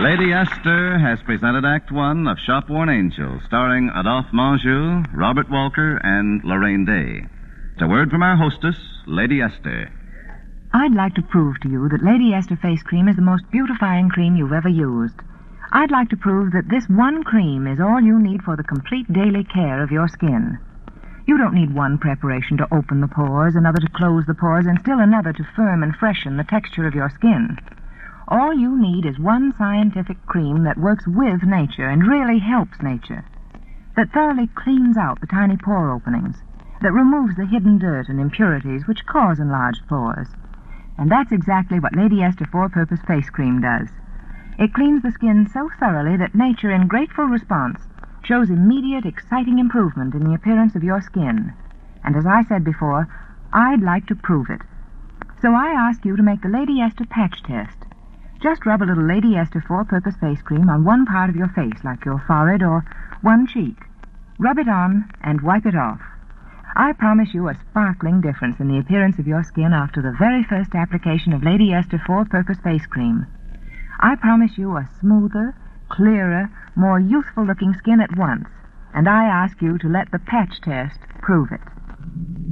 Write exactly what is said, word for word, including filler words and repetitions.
Lady Esther has presented Act One of Shop-Worn Angel, starring Adolphe Menjou, Robert Walker, and Lorraine Day. It's a word from our hostess, Lady Esther. I'd like to prove to you that Lady Esther Face Cream is the most beautifying cream you've ever used. I'd like to prove that this one cream is all you need for the complete daily care of your skin. You don't need one preparation to open the pores, another to close the pores, and still another to firm and freshen the texture of your skin. All you need is one scientific cream that works with nature and really helps nature, that thoroughly cleans out the tiny pore openings, that removes the hidden dirt and impurities which cause enlarged pores. And that's exactly what Lady Esther Four-Purpose Face Cream does. It cleans the skin so thoroughly that nature, in grateful response, shows immediate, exciting improvement in the appearance of your skin. And as I said before, I'd like to prove it. So I ask you to make the Lady Esther patch test. Just rub a little Lady Esther Four-Purpose Face Cream on one part of your face, like your forehead or one cheek. Rub it on and wipe it off. I promise you a sparkling difference in the appearance of your skin after the very first application of Lady Esther Four-Purpose Face Cream. I promise you a smoother, clearer, more youthful-looking skin at once, and I ask you to let the patch test prove it.